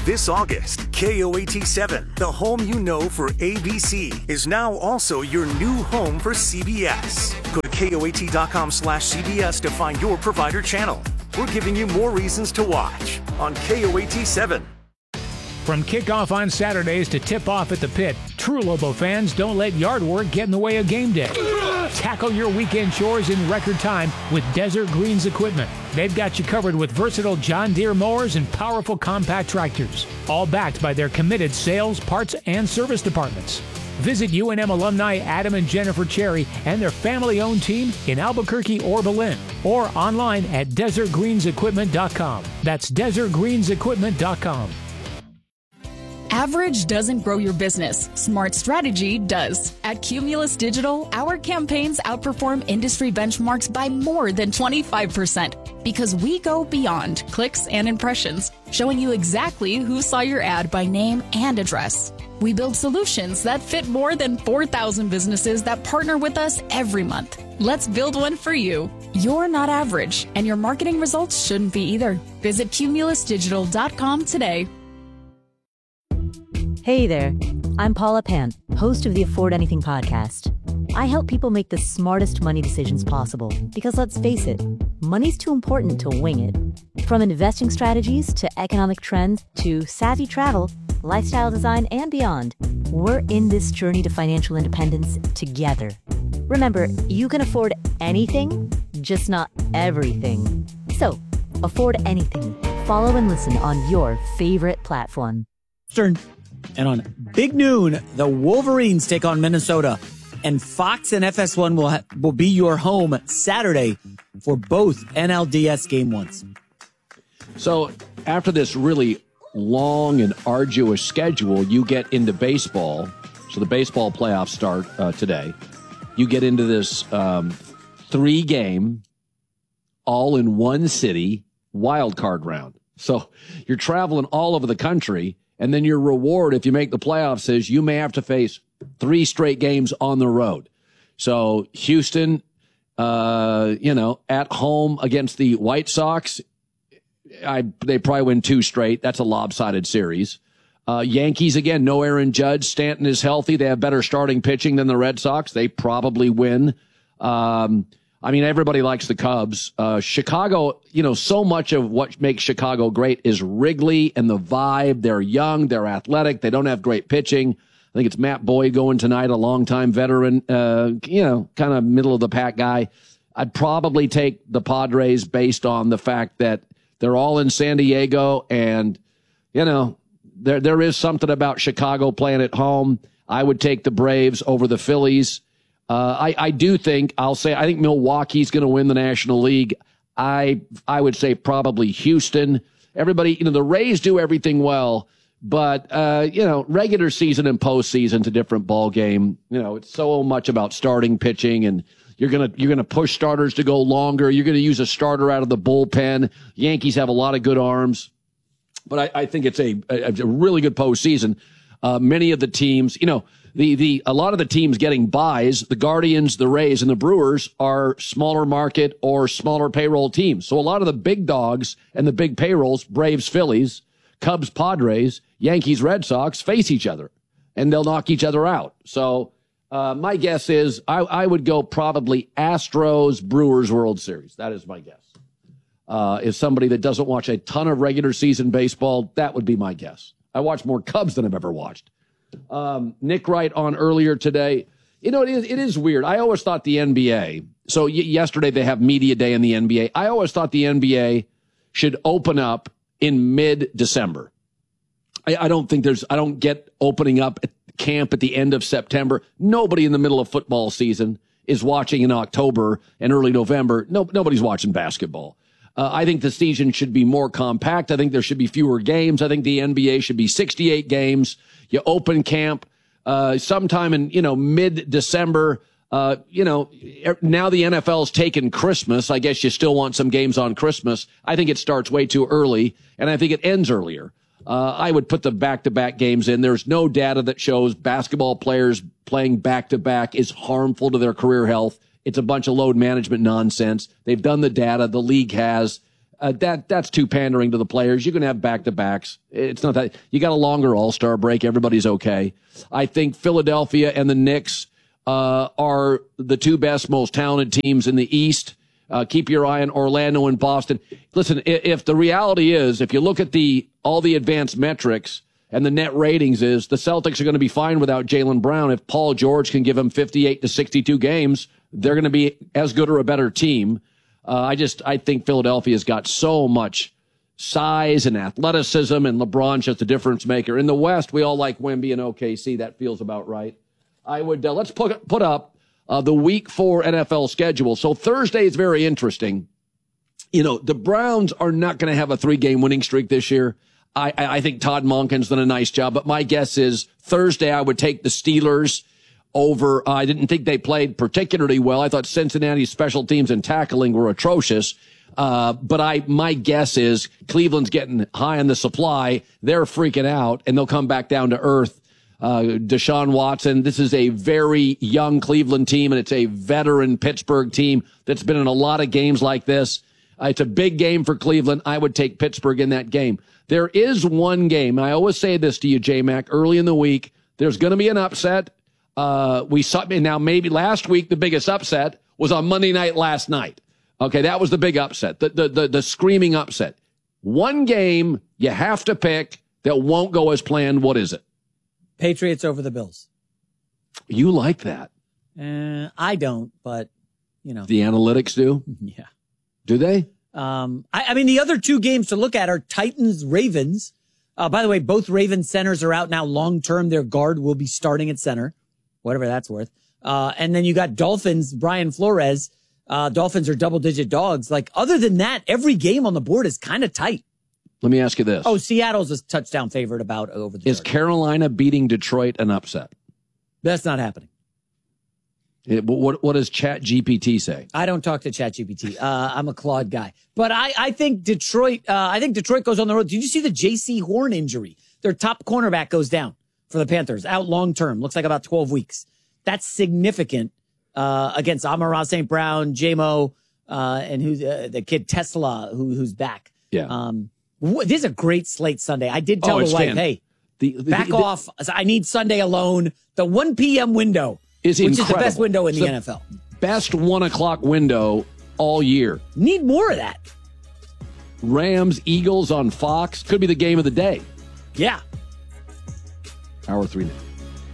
This August, KOAT7, the home you know for ABC, is now also your new home for CBS. Go to KOAT.com/CBS to find your provider channel. We're giving you more reasons to watch on KOAT7. From kickoff on Saturdays to tip-off at the pit, true Lobo fans don't let yard work get in the way of game day. Tackle your weekend chores in record time with Desert Greens equipment. They've got you covered with versatile John Deere mowers and powerful compact tractors, all backed by their committed sales, parts, and service departments. Visit UNM alumni Adam and Jennifer Cherry and their family-owned team in Albuquerque or Belen, or online at desertgreensequipment.com. That's desertgreensequipment.com. Average doesn't grow your business. Smart strategy does. At Cumulus Digital, our campaigns outperform industry benchmarks by more than 25% because we go beyond clicks and impressions, showing you exactly who saw your ad by name and address. We build solutions that fit more than 4,000 businesses that partner with us every month. Let's build one for you. You're not average, and your marketing results shouldn't be either. Visit cumulusdigital.com today. Hey there, I'm Paula Pant, host of the Afford Anything podcast. I help people make the smartest money decisions possible because let's face it, money's too important to wing it. From investing strategies to economic trends to savvy travel, lifestyle design, and beyond, we're in this journey to financial independence together. Remember, you can afford anything, just not everything. So, afford anything. Follow and listen on your favorite platform. And on Big Noon, the Wolverines take on Minnesota. And Fox and FS1 will be your home Saturday for both NLDS Game 1s. So after this really long and arduous schedule, you get into baseball. So the baseball playoffs start today. You get into this 3-game, all in one city, wild card round. So you're traveling all over the country. And then your reward, if you make the playoffs, is you may have to face 3 straight games on the road. So Houston, at home against the White Sox, they probably win 2 straight. That's a lopsided series. Yankees, again, no Aaron Judge. Stanton is healthy. They have better starting pitching than the Red Sox. They probably win. Everybody likes the Cubs. Chicago, so much of what makes Chicago great is Wrigley and the vibe. They're young. They're athletic. They don't have great pitching. I think it's Matt Boyd going tonight, a longtime veteran, kind of middle of the pack guy. I'd probably take the Padres based on the fact that they're all in San Diego and, there is something about Chicago playing at home. I would take the Braves over the Phillies. I think Milwaukee's going to win the National League. I would say probably Houston. Everybody, the Rays do everything well, but, regular season and postseason's a different ball game. It's so much about starting pitching, and you're going to push starters to go longer. You're going to use a starter out of the bullpen. Yankees have a lot of good arms, but I think it's a really good postseason. Many of the teams, a lot of the teams getting buys, the Guardians, the Rays, and the Brewers are smaller market or smaller payroll teams. So a lot of the big dogs and the big payrolls, Braves, Phillies, Cubs, Padres, Yankees, Red Sox, face each other, and they'll knock each other out. So my guess is I would go probably Astros, Brewers, World Series. That is my guess. As somebody that doesn't watch a ton of regular season baseball, that would be my guess. I watch more Cubs than I've ever watched. Nick Wright on earlier today. It is weird. I always thought the NBA, so yesterday they have media day in the NBA. I always thought the NBA should open up in mid-December. I don't get opening up at camp at the end of September. Nobody in the middle of football season is watching in October and early November. Nobody's watching basketball. I think the season should be more compact. I think there should be fewer games. I think the NBA should be 68 games. You open camp sometime in, mid-December. Now the NFL's taken Christmas. I guess you still want some games on Christmas. I think it starts way too early, and I think it ends earlier. I would put the back-to-back games in. There's no data that shows basketball players playing back-to-back is harmful to their career health. It's a bunch of load management nonsense. They've done the data. The league has. That's too pandering to the players. You can have back-to-backs. It's not that. You got a longer All-Star break. Everybody's okay. I think Philadelphia and the Knicks are the two best, most talented teams in the East. Keep your eye on Orlando and Boston. Listen, if the reality is, if you look at all the advanced metrics and the net ratings is, the Celtics are going to be fine without Jaylen Brown. If Paul George can give them 58 to 62 games, they're going to be as good or a better team. I think Philadelphia's got so much size and athleticism, and LeBron's just a difference maker. In the West, we all like Wemby and OKC. That feels about right. I would let's put up the Week 4 NFL schedule. So Thursday is very interesting. You know, the Browns are not going to have a 3-game winning streak this year. I think Todd Monken's done a nice job, but my guess is Thursday I would take the Steelers over. I didn't think they played particularly well. I thought Cincinnati's special teams and tackling were atrocious. But my guess is Cleveland's getting high on the supply. They're freaking out, and they'll come back down to earth. Deshaun Watson, this is a very young Cleveland team, and it's a veteran Pittsburgh team that's been in a lot of games like this. It's a big game for Cleveland. I would take Pittsburgh in that game. There is one game, and I always say this to you, J-Mac, early in the week, there's going to be an upset. We saw, now maybe last week the biggest upset was on Monday night last night. Okay, that was the big upset, the screaming upset. One game you have to pick that won't go as planned. What is it? Patriots over the Bills. You like that? I don't, but, you know. The analytics do? Yeah. Do they? I mean, the other two games to look at are Titans-Ravens. By the way, both Ravens centers are out now long-term. Their guard will be starting at center, whatever that's worth. And then you got Dolphins, Brian Flores. Dolphins are double-digit dogs. Like, other than that, every game on the board is kind of tight. Let me ask you this. Oh, Seattle's a touchdown favorite about over the Is Carolina beating Detroit an upset? That's not happening. What does ChatGPT say? I don't talk to ChatGPT. I'm a Claude guy. But I think Detroit goes on the road. Did you see the J.C. Horn injury? Their top cornerback goes down for the Panthers, out long term. Looks like about 12 weeks. That's significant against Amon-Ra St. Brown, J-Mo, and who's the kid Tesla, who's back. Yeah. This is a great slate Sunday. I did tell the wife, hey, back off. I need Sunday alone. The 1 p.m. window, which is the best window in the NFL. Best 1 o'clock window all year. Need more of that. Rams, Eagles on Fox. Could be the game of the day. Yeah. Hour 3 now.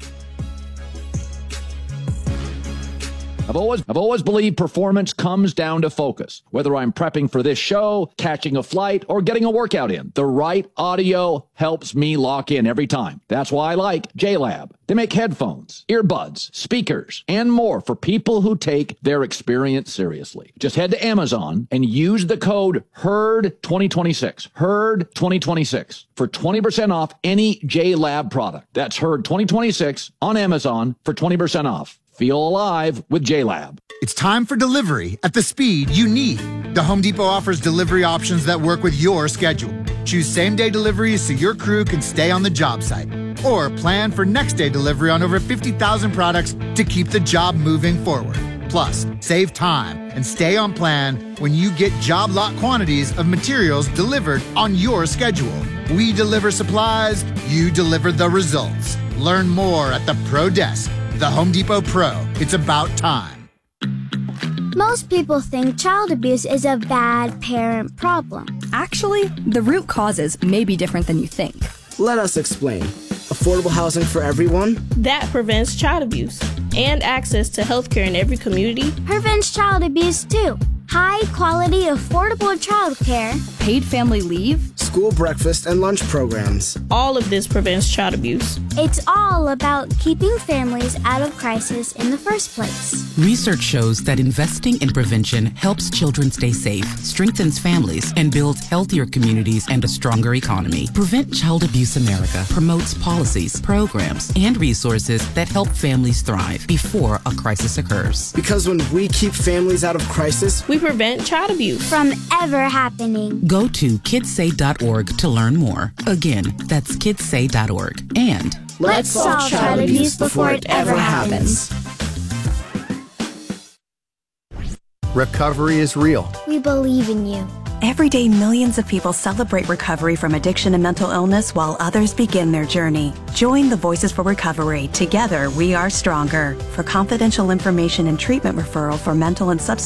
I've always believed performance comes down to focus. Whether I'm prepping for this show, catching a flight, or getting a workout in, the right audio helps me lock in every time. That's why I like JLab. They make headphones, earbuds, speakers, and more for people who take their experience seriously. Just head to Amazon and use the code HERD2026. HERD2026 for 20% off any JLab product. That's HERD2026 on Amazon for 20% off. Feel alive with JLab. It's time for delivery at the speed you need. The Home Depot offers delivery options that work with your schedule. Choose same-day deliveries so your crew can stay on the job site. Or plan for next-day delivery on over 50,000 products to keep the job moving forward. Plus, save time and stay on plan when you get job lot quantities of materials delivered on your schedule. We deliver supplies, you deliver the results. Learn more at the Pro Desk. The Home Depot Pro. It's about time. Most people think child abuse is a bad parent problem. Actually, the root causes may be different than you think. Let us explain. Affordable housing for everyone? That prevents child abuse. And access to healthcare in every community. Prevents child abuse too. High quality, affordable childcare. Paid family leave. School breakfast and lunch programs. All of this prevents child abuse. It's all about keeping families out of crisis in the first place. Research shows that investing in prevention helps children stay safe, strengthens families, and builds healthier communities and a stronger economy. Prevent Child Abuse America promotes policies, programs, and resources that help families thrive before a crisis occurs. Because when we keep families out of crisis, we prevent child abuse from ever happening. Go to kidssay.org to learn more. Again, that's kidssay.org. And let's solve child abuse before it ever happens. Recovery is real. We believe in you. Every day, millions of people celebrate recovery from addiction and mental illness while others begin their journey. Join the Voices for Recovery. Together, we are stronger. For confidential information and treatment referral for mental and substance